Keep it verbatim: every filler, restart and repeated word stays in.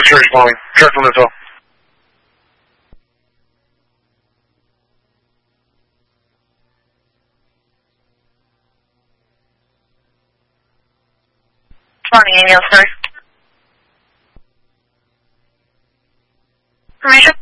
military calling. Careful info. Morning, Amy, sir. Information?